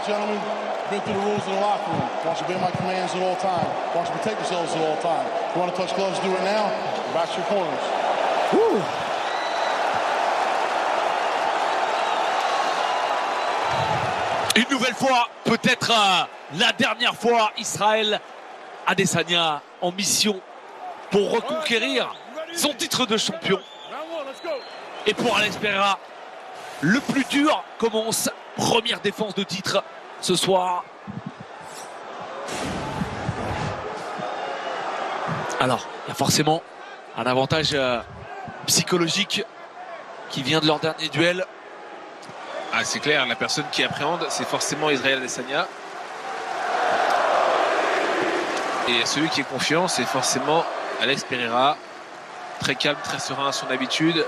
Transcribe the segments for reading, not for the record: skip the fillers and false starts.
right, gentlemen. Been through the rules of the locker room. I want you to obey my commands at all times. I want you to protect yourselves at all times. If you want to touch gloves, do it now. Back to your corners. Woo. Une nouvelle fois, peut-être la dernière fois, Israël Adesanya en mission pour reconquérir son titre de champion. Et pour Alex Pereira, le plus dur commence. Première défense de titre ce soir. Alors, il y a forcément un avantage psychologique qui vient de leur dernier duel. Ah, c'est clair, la personne qui appréhende, c'est forcément Israël Adesanya. Et celui qui est confiant, c'est forcément Alex Pereira. Très calme, très serein à son habitude.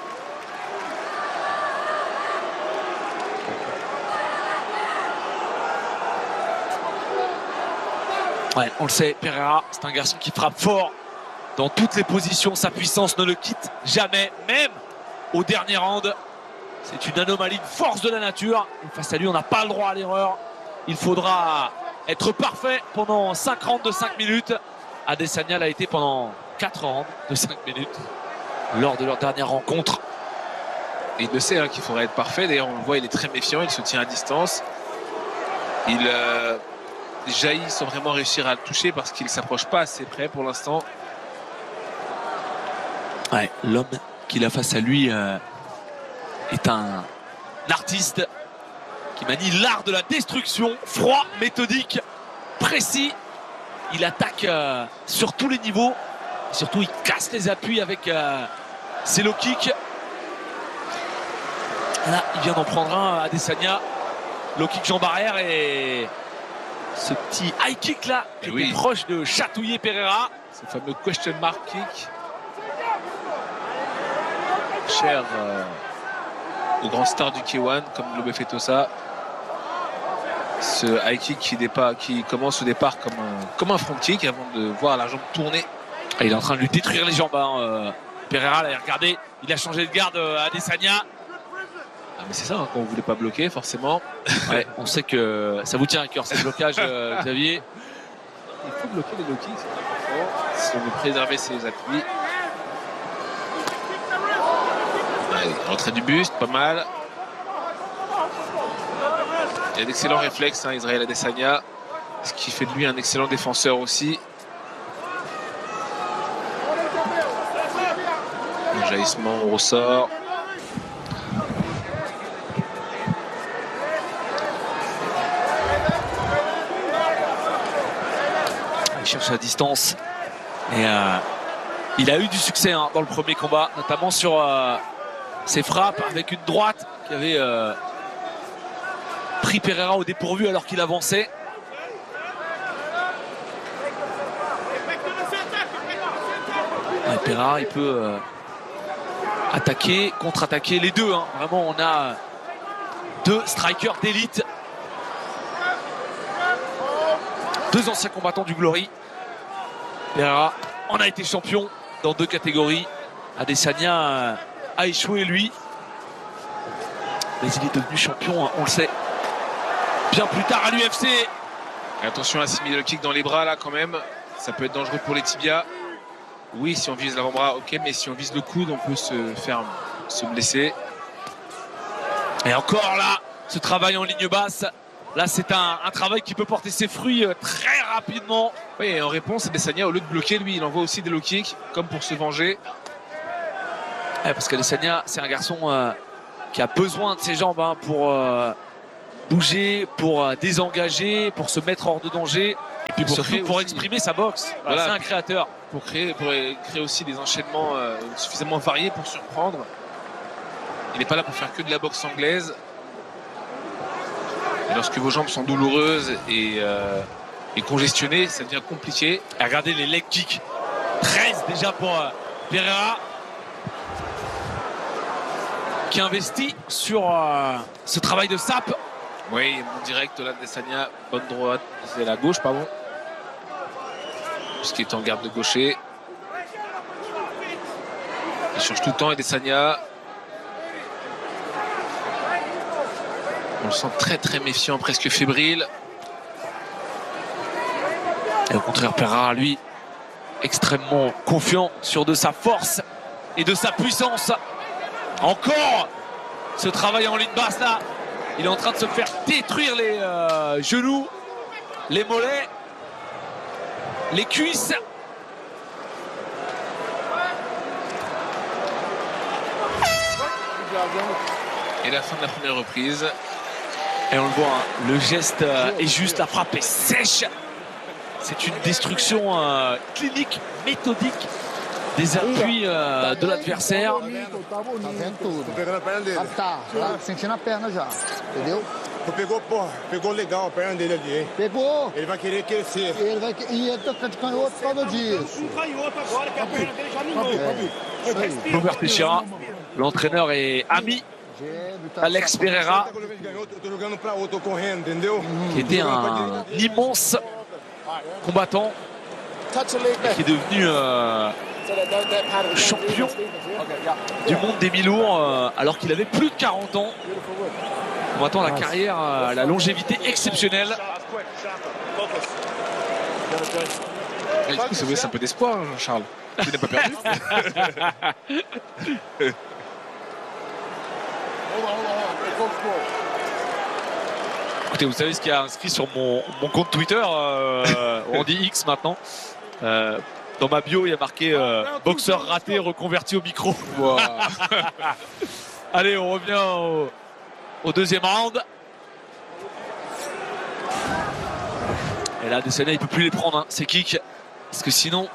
Ouais, on le sait, Pereira, c'est un garçon qui frappe fort dans toutes les positions. Sa puissance ne le quitte jamais, même au dernier round. C'est une anomalie, une force de la nature. Et face à lui, on n'a pas le droit à l'erreur. Il faudra être parfait pendant 5 rounds de 5 minutes. Adesanya l'a été pendant 4 rounds de 5 minutes lors de leur dernière rencontre. Et il le sait qu'il faudra être parfait. D'ailleurs, on le voit, il est très méfiant. Il se tient à distance. Il jaillit sans vraiment réussir à le toucher parce qu'il ne s'approche pas assez près pour l'instant. Ouais, l'homme qu'il a face à lui est un artiste qui manie l'art de la destruction, froid, méthodique, précis. Il attaque sur tous les niveaux. Et surtout, il casse les appuis avec ses low kicks. Là, il vient d'en prendre un, Adesanya. Low kick jambe arrière et ce petit high kick là qui était proche de chatouiller Pereira. Ce fameux question mark kick. Cher aux grands stars du K1 comme Globe Fetosa. Ce high kick qui commence au départ comme un front kick avant de voir la jambe tourner. Et il est en train de lui détruire les jambes. Pereira, là, regardez, il a changé de garde à Adesanya. Ah, mais c'est ça, quand vous voulez pas bloquer, forcément. Ouais, on sait que ça vous tient à cœur ces blocages, Xavier. Il faut bloquer les low kicks, c'est important. Si on veut préserver ses appuis. Allez, rentrée du buste, pas mal. Il a d'excellents réflexes, Israël Adesanya, ce qui fait de lui un excellent défenseur aussi. Un jaillissement au ressort. Il cherche la distance et il a eu du succès dans le premier combat, notamment sur ses frappes avec une droite qui avait pris Pereira au dépourvu alors qu'il avançait. Ouais, Pereira, il peut attaquer, contre-attaquer les deux. Vraiment, on a deux strikers d'élite. Deux anciens combattants du Glory. Pereira en a été champion dans 2 catégories. Adesanya a échoué lui. Mais il est devenu champion, on le sait, bien plus tard à l'UFC. Attention à assimiler le kick dans les bras là quand même. Ça peut être dangereux pour les tibias. Oui, si on vise l'avant-bras, ok, mais si on vise le coude, on peut se blesser. Et encore là, ce travail en ligne basse. Là, c'est un travail qui peut porter ses fruits très rapidement. Oui, et en réponse, Adesanya, au lieu de bloquer, lui, il envoie aussi des low kicks, comme pour se venger. Ouais, parce qu'Adesanya, c'est un garçon qui a besoin de ses jambes pour bouger, pour désengager, pour se mettre hors de danger. Et puis surtout pour exprimer sa boxe. Voilà, c'est un créateur. Pour créer aussi des enchaînements suffisamment variés pour surprendre. Il n'est pas là pour faire que de la boxe anglaise. Et lorsque vos jambes sont douloureuses et congestionnées, ça devient compliqué. Et regardez les leg kicks. 13 déjà pour Pereira, qui investit sur ce travail de sape. Oui, mon direct là, Adesanya, bonne droite, c'est la gauche, pardon. Puisqu'il est en garde de gaucher. Il change tout le temps, Adesanya. On le sent très très méfiant, presque fébrile. Et au contraire, Pereira, lui, extrêmement confiant sur de sa force et de sa puissance. Encore ce travail en ligne basse là. Il est en train de se faire détruire les genoux, les mollets, les cuisses. Et la fin de la première reprise. Et on le voit, hein, le geste est juste, la frappe est sèche. C'est une destruction clinique, méthodique des appuis de l'adversaire. Tá vendo tudo. Tô pegando a perna dele. Tá sentindo a perna já, entendeu? Pegou, porra, pegou legal a perna dele ali, hein? Pegou. Ele vai querer crescer. E ele tá de canhoto por causa disso. Canhoto agora que a perna dele já minou. Isso aí. Robert Teixeira, l'entraîneur est ami Alex Pereira, Eu tô jogando pra outro, tô correndo, entendeu? qui était un immense combattant, qui est devenu champion du monde des mi-lourds alors qu'il avait plus de 40 ans. Combattant la carrière, la longévité exceptionnelle. Et du coup, ça vous laisse un peu d'espoir, hein, Charles. Tu n'es pas perdu. Écoutez, vous savez ce qu'il y a inscrit sur mon compte Twitter, on dit X maintenant. Dans ma bio, il y a marqué boxeur raté reconverti au micro. Wow. Allez, on revient au deuxième round. Et là, Adesanya, il ne peut plus les prendre, hein, ces kicks. Parce que sinon,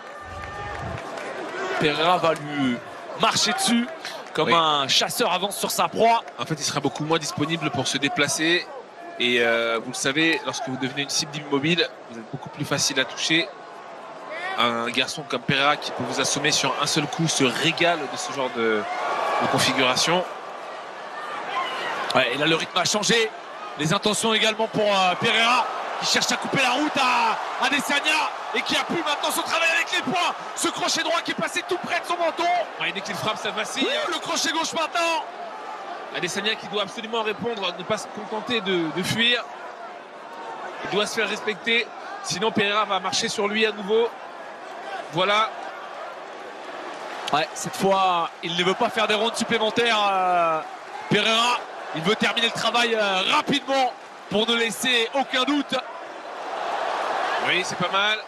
Pereira va lui marcher dessus comme un chasseur avance sur sa proie. En fait, il sera beaucoup moins disponible pour se déplacer. Et vous le savez, lorsque vous devenez une cible immobile, vous êtes beaucoup plus facile à toucher. Un garçon comme Pereira qui peut vous assommer sur un seul coup se régale de ce genre de configuration. Ouais, et là, le rythme a changé. Les intentions également pour Pereira, qui cherche à couper la route à Adesanya et qui appuie maintenant son travail avec les poings. Ce crochet droit qui est passé tout près de son menton. Ouais, dès qu'il frappe, ça vacille. Le crochet gauche maintenant. Adesanya qui doit absolument répondre, ne pas se contenter de fuir. Il doit se faire respecter. Sinon, Pereira va marcher sur lui à nouveau. Voilà. Ouais, cette fois, il ne veut pas faire des rondes supplémentaires. Pereira, il veut terminer le travail rapidement pour ne laisser aucun doute. Oui, c'est pas mal.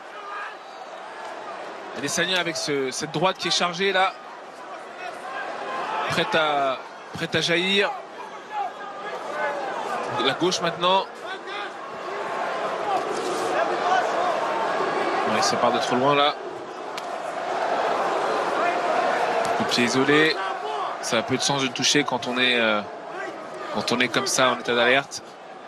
Adesanya avec cette droite qui est chargée là. Prête à jaillir. La gauche maintenant. Ouais, ça part de trop loin là. Le pied isolé. Ça a peu de sens de le toucher quand on est comme ça en état d'alerte.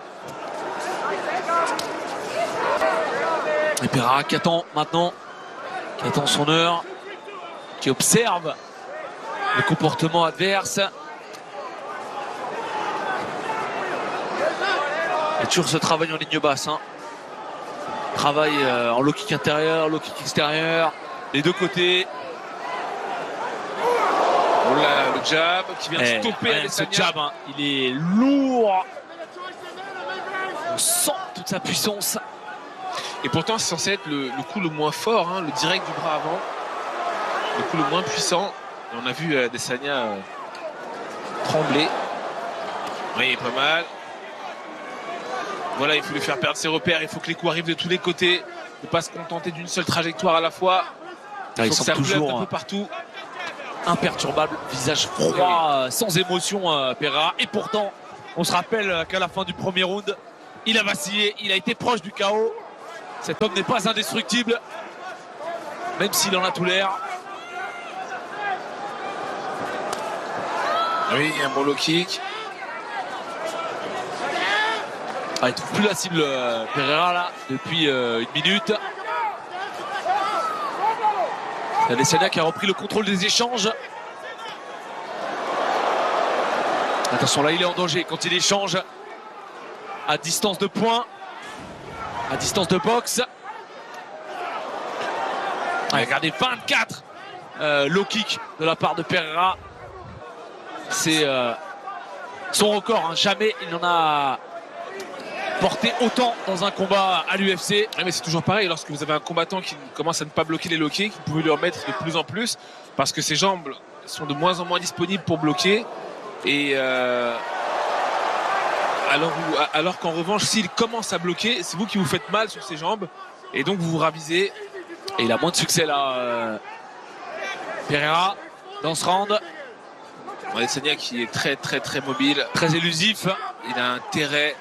Et Pereira qui attend maintenant, qui attend son heure, qui observe le comportement adverse. Il y a toujours ce travail en ligne basse. Hein. Travail en low kick intérieur, low kick extérieur, les deux côtés. Oh là, le jab qui vient stopper ce Adesanya. jab, hein, il est lourd. On sent toute sa puissance. Et pourtant, c'est censé être le coup le moins fort, hein, le direct du bras avant. Le coup le moins puissant. Et on a vu Adesanya trembler. Oui, pas mal. Voilà, il faut lui faire perdre ses repères. Il faut que les coups arrivent de tous les côtés. Ne pas se contenter d'une seule trajectoire à la fois. Il faut que ça pleuve un peu partout. Imperturbable, visage froid, sans émotion, Pereira. Et pourtant, on se rappelle qu'à la fin du premier round, il a vacillé, il a été proche du chaos. Cet homme n'est pas indestructible, même s'il en a tout l'air. Oui, il y a un bon low kick. Ah, il trouve plus la cible, Pereira, là, depuis une minute. Adesanya qui a repris le contrôle des échanges. Attention, là, il est en danger quand il échange à distance de poing, à distance de boxe. Ouais, regardez, 24 low kick de la part de Pereira. C'est son record. Hein. Jamais il n'en a porté autant dans un combat à l'UFC. Ouais, mais c'est toujours pareil, lorsque vous avez un combattant qui commence à ne pas bloquer les low kicks, vous pouvez lui en mettre de plus en plus parce que ses jambes sont de moins en moins disponibles pour bloquer. Et alors qu'en revanche, s'il commence à bloquer, c'est vous qui vous faites mal sur ses jambes et donc vous vous ravisez. Et il a moins de succès là, Pereira, dans ce round. Adesanya qui est très très très mobile, très élusif. Il a intérêt.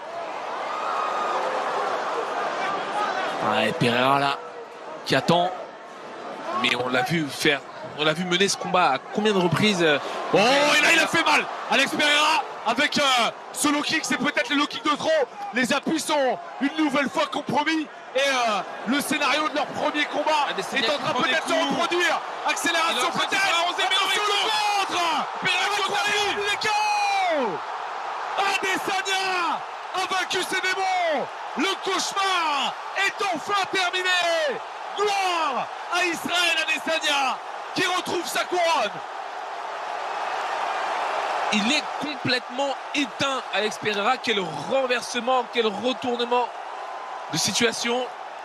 Ouais, Pereira là, qui attend. Mais on l'a vu mener ce combat à combien de reprises. Oh, et là il a fait mal. Alex Pereira avec ce low kick, c'est peut-être le low kick de trop. Les appuis sont une nouvelle fois compromis. Et le scénario de leur premier combat est en train peut-être de se reproduire. Accélération peut-être. Attention le contre. Pereira il est KO. Adesanya a vaincu ses démons. Le cauchemar est enfin terminé. Gloire à Israël Adesanya qui retrouve sa couronne. Il est complètement éteint, Alex Pereira. Quel renversement, quel retournement de situation.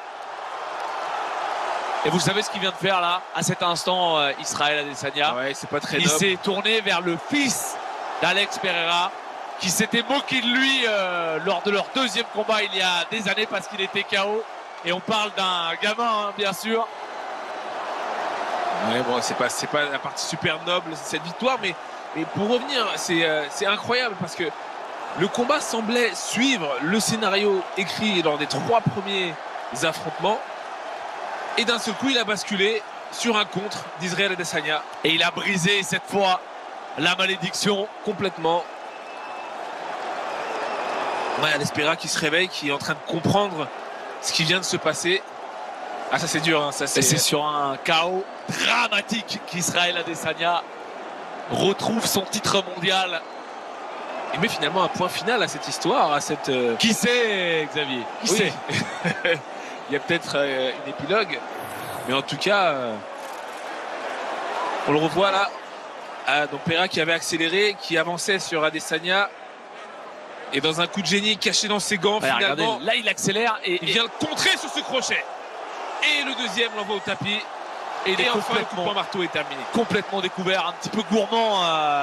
Et vous savez ce qu'il vient de faire là, à cet instant, Israël Adesanya. Ouais, c'est pas très Il s'est tourné vers le fils d'Alex Pereira, qui s'était moqué de lui lors de leur deuxième combat il y a des années parce qu'il était KO. Et on parle d'un gamin, hein, bien sûr. Ouais, bon, c'est pas la partie super noble cette victoire, mais pour revenir, c'est incroyable parce que le combat semblait suivre le scénario écrit lors des 3 premiers affrontements. Et d'un seul coup, il a basculé sur un contre d'Israël Adesanya. Et il a brisé cette fois la malédiction complètement. Ouais, Alex Pereira qui se réveille, qui est en train de comprendre ce qui vient de se passer. Ah, ça c'est dur. Hein, ça, et c'est sur un KO dramatique qu'Israël Adesanya retrouve son titre mondial. Il met finalement un point final à cette histoire, à cette. Qui sait, Xavier? Qui sait? Il y a peut-être une épilogue, mais en tout cas, on le revoit là. Donc Pereira qui avait accéléré, qui avançait sur Adesanya, et dans un coup de génie caché dans ses gants, finalement. Regardez, là il accélère et il vient le contrer sur ce crochet. Et le deuxième l'envoie au tapis. Et enfin le coup de poing marteau est terminé. Complètement découvert, un petit peu gourmand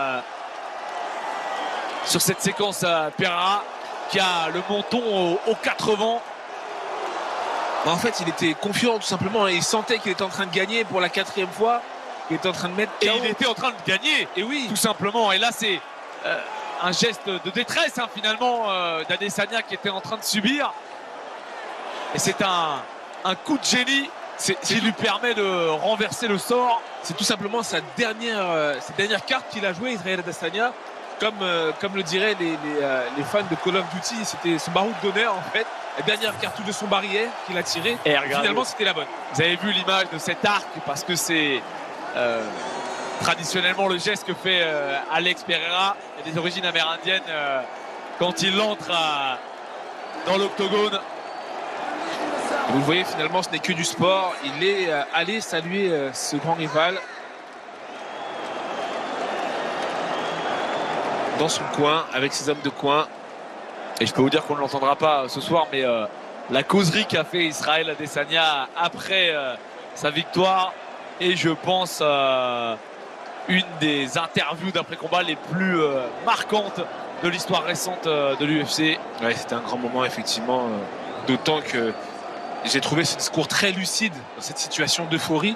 sur cette séquence Pereira qui a le menton aux 4 vents. En fait, il était confiant tout simplement. Il sentait qu'il était en train de gagner pour la 4e fois. Il était en train de mettre KO. Et il était en train de gagner. Et oui, tout simplement. Et là, c'est un geste de détresse hein, finalement d'Adesanya qui était en train de subir. Et c'est un coup de génie qui lui permet de renverser le sort. C'est tout simplement sa dernière carte qu'il a jouée, Israël Adesanya. Comme le diraient les fans de Call of Duty, c'était son baroud d'honneur en fait. La dernière cartouche de son barillet qu'il a tiré. Et finalement, c'était la bonne. Vous avez vu l'image de cet arc parce que c'est traditionnellement le geste que fait Alex Pereira. Il a des origines amérindiennes quand il entre dans l'octogone. Vous le voyez, finalement, ce n'est que du sport. Il est allé saluer ce grand rival dans son coin, avec ses hommes de coin. Et je peux vous dire qu'on ne l'entendra pas ce soir, mais la causerie qu'a fait Israël Adesanya après sa victoire est, je pense, une des interviews d'après-combat les plus marquantes de l'histoire récente de l'UFC. Ouais, c'était un grand moment, effectivement. D'autant que j'ai trouvé ce discours très lucide dans cette situation d'euphorie.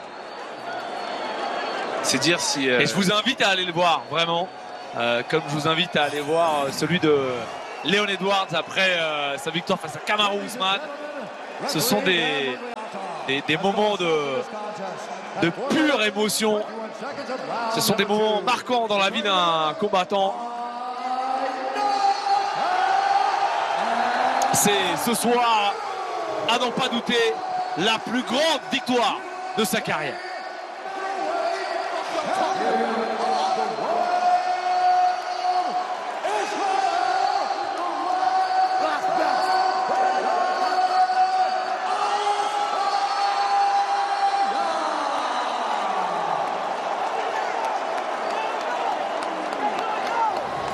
C'est dire si... Et je vous invite à aller le voir, vraiment. Comme je vous invite à aller voir celui de Leon Edwards après sa victoire face à Kamaru Usman. Ce sont des moments de pure émotion. Ce sont des moments marquants dans la vie d'un combattant. C'est ce soir, à n'en pas douter, la plus grande victoire de sa carrière.